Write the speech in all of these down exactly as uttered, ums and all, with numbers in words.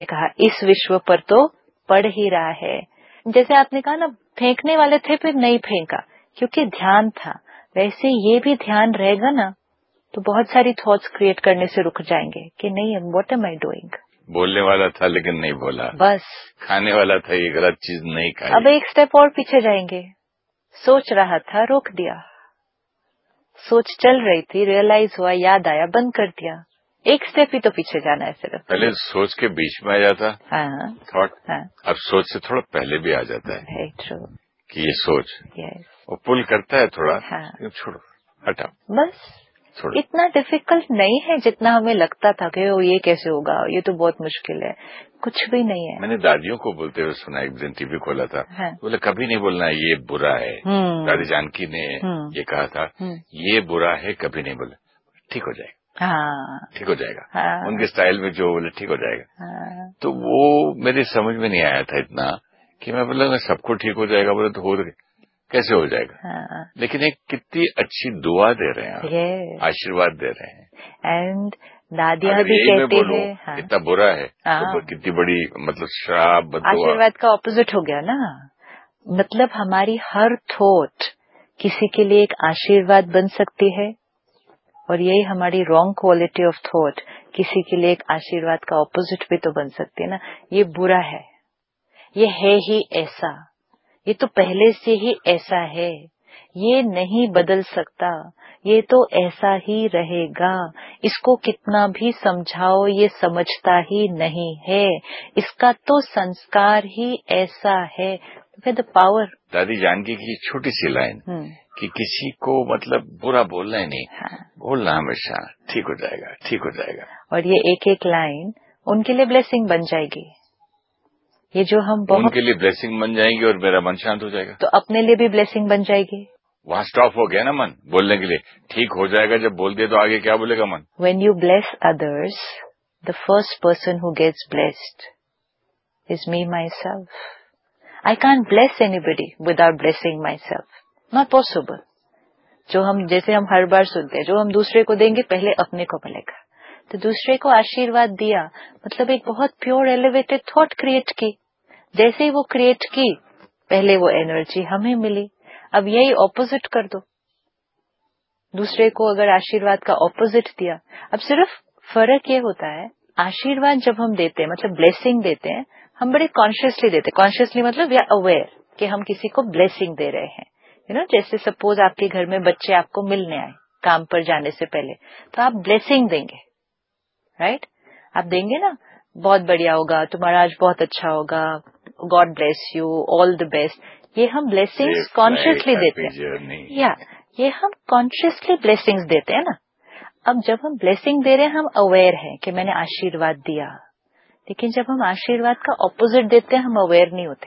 कहा इस विश्व पर तो पड़ ही रहा है। जैसे आपने कहा ना, फेंकने वाले थे फिर नहीं फेंका क्योंकि ध्यान था, वैसे ये भी ध्यान रहेगा ना तो बहुत सारी थॉट्स क्रिएट करने से रुक जाएंगे कि नहीं व्हाट एम आई डूइंग। बोलने वाला था लेकिन नहीं बोला, बस खाने वाला था ये गलत चीज नहीं खाई, अब एक स्टेप और पीछे जाएंगे। सोच रहा था रोक दिया, सोच चल रही थी रियलाइज हुआ याद आया बंद कर दिया। एक स्टेप ही तो पीछे जाना है सिर्फ। पहले सोच के बीच में आ जाता हाँ थॉट, हाँ अब सोच से थोड़ा पहले भी आ जाता है है ट्रू कि ये सोच यस वो पुल करता है थोड़ा, हाँ छोड़ो हटाओ बस छोड़ो। इतना डिफिकल्ट नहीं है जितना हमें लगता था कि ओ ये कैसे होगा, ये तो बहुत मुश्किल है। कुछ भी नहीं है। मैंने दादियों को बोलते हुए सुना, एक दिन टीवी खोला था, हाँ। बोले कभी नहीं बोलना ये बुरा है। दादी जानकी ने ये कहा था, ये बुरा है कभी नहीं बोले, ठीक हो जाएगा। हाँ ठीक हो जाएगा। हाँ। उनके स्टाइल में जो बोले ठीक हो जाएगा। हाँ। तो वो मेरी समझ में नहीं आया था इतना कि मैं बोला सबको ठीक हो जाएगा, बोले तो हो कैसे हो जाएगा। हाँ। लेकिन एक कितनी अच्छी दुआ दे रहे हैं आप, yes. आशीर्वाद दे रहे हैं। एंड दादियाँ भी कहती है हाँ। इतना बुरा है हाँ। तो कितनी बड़ी मतलब श्राप बदुआ, आशीर्वाद का ऑपोजिट हो गया ना। मतलब हमारी हर थॉट किसी के लिए एक आशीर्वाद बन सकती है और यही हमारी रॉन्ग क्वालिटी ऑफ थॉट किसी के लिए एक आशीर्वाद का ऑपोजिट भी तो बन सकती है ना। ये बुरा है, ये है ही ऐसा, ये तो पहले से ही ऐसा है, ये नहीं बदल सकता, ये तो ऐसा ही रहेगा, इसको कितना भी समझाओ ये समझता ही नहीं है, इसका तो संस्कार ही ऐसा है। The power. दादी जानकी की छोटी सी लाइन कि किसी को मतलब बुरा बोलना ही नहीं, हाँ। बोलना हमेशा ठीक हो जाएगा ठीक हो जाएगा। और ये एक एक लाइन उनके लिए ब्लेसिंग बन जाएगी। ये जो हम बहुत उनके लिए ब्लेसिंग बन जाएगी और मेरा मन शांत हो जाएगा, तो अपने लिए भी ब्लेसिंग बन जाएगी। वहां स्टॉप हो गया ना मन बोलने के लिए, ठीक हो जाएगा जब बोल दिया तो आगे क्या बोलेगा मन। When you bless others, the first person who gets blessed is me myself. I can't bless anybody without blessing myself. Not possible. जो हम जैसे हम हर बार सुनते हैं, जो हम दूसरे को देंगे पहले अपने को मिलेगा। तो दूसरे को आशीर्वाद दिया मतलब एक बहुत प्योर एलिवेटेड थॉट क्रिएट की। जैसे ही वो क्रिएट की पहले वो एनर्जी हमें मिली। अब यही ऑपोजिट कर दो, दूसरे को अगर आशीर्वाद का ऑपोजिट दिया। अब सिर्फ फर्क ये होता है, आशीर्वाद जब हम देते हैं मतलब ब्लेसिंग देते हैं, हम बड़े कॉन्शियसली देते हैं। कॉन्शियसली मतलब वी आर अवेयर कि हम किसी को ब्लेसिंग दे रहे हैं। यू नो जैसे सपोज आपके घर में बच्चे आपको मिलने आए काम पर जाने से पहले, तो आप ब्लेसिंग देंगे, राइट? आप देंगे ना, बहुत बढ़िया होगा, तुम्हारा आज बहुत अच्छा होगा, God bless you, all the best. ये हम ब्लेसिंग्स कॉन्शियसली देते हैं, या ये हम कॉन्शियसली ब्लेसिंग्स देते हैं ना। अब जब हम ब्लेसिंग दे रहे हैं हम अवेयर हैं कि मैंने आशीर्वाद दिया, लेकिन जब हम आशीर्वाद का ऑपोजिट देते हैं हम अवेयर नहीं होते,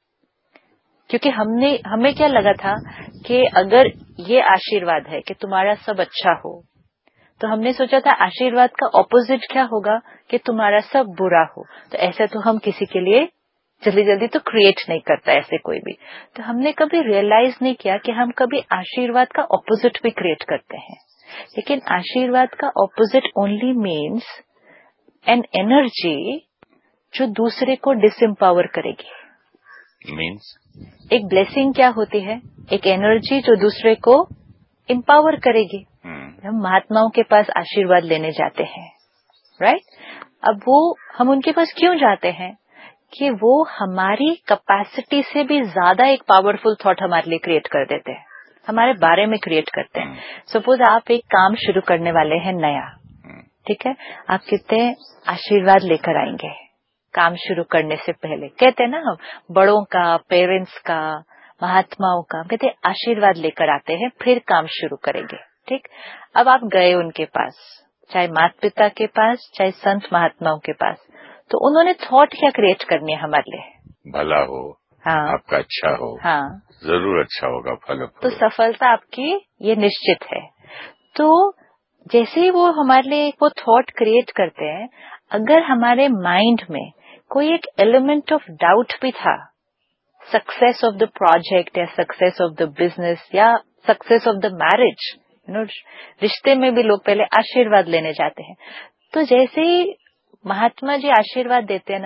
क्योंकि हमने हमें क्या लगा था कि अगर ये आशीर्वाद है कि तुम्हारा सब अच्छा हो, तो हमने सोचा था आशीर्वाद का ऑपोजिट क्या होगा कि तुम्हारा सब बुरा हो। तो ऐसा तो हम किसी के लिए जल्दी जल्दी तो क्रिएट नहीं करता ऐसे कोई भी। तो हमने कभी रियलाइज नहीं किया कि हम कभी आशीर्वाद का ऑपोजिट भी क्रिएट करते हैं। लेकिन आशीर्वाद का opposite only means N energy जो दूसरे को डिसएम्पावर करेगी। मीन्स एक ब्लेसिंग क्या होती है? एक एनर्जी जो दूसरे को एम्पावर करेगी। hmm. हम महात्माओं के पास आशीर्वाद लेने जाते हैं, राइट right? अब वो हम उनके पास क्यों जाते हैं कि वो हमारी कैपेसिटी से भी ज्यादा एक पावरफुल थॉट हमारे लिए क्रिएट कर देते हैं, हमारे बारे में क्रिएट करते हैं। Suppose hmm. आप एक काम शुरू करने वाले हैं नया, ठीक है, आप कितने आशीर्वाद लेकर आएंगे काम शुरू करने से पहले। कहते हैं ना हम बड़ों का, पेरेंट्स का, महात्माओं का, कहते आशीर्वाद लेकर आते हैं फिर काम शुरू करेंगे, ठीक। अब आप गए उनके पास, चाहे माता पिता के पास चाहे संत महात्माओं के पास, तो उन्होंने थॉट क्या क्रिएट करनी है हमारे लिए? भला हो, हाँ, आपका अच्छा हो, हाँ, जरूर अच्छा होगा, फल तो सफलता आपकी ये निश्चित है। तो जैसे ही वो हमारे लिए वो थॉट क्रिएट करते हैं, अगर हमारे माइंड में कोई एक एलिमेंट ऑफ डाउट भी था, सक्सेस ऑफ द प्रोजेक्ट या सक्सेस ऑफ द बिजनेस या success of the marriage, you know रिश्ते में भी लोग पहले आशीर्वाद लेने जाते हैं। तो जैसे ही महात्मा जी आशीर्वाद देते हैं ना,